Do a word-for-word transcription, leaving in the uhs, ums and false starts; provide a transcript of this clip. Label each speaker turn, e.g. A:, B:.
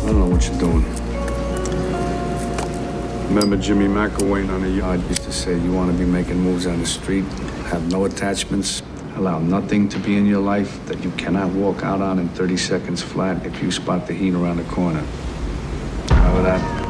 A: don't know what you're doing. Remember Jimmy McElwain on the yard used to say, you want to be making moves on the street, have no attachments, allow nothing to be in your life that you cannot walk out on in thirty seconds flat if you spot the heat around the corner. Remember that?